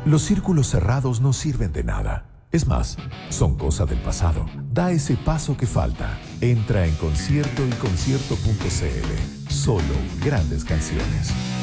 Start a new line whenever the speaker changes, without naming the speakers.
Los círculos cerrados no sirven de nada. Es más, son cosa del pasado. Da ese paso que falta. Entra en concierto y concierto.cl. Solo grandes canciones.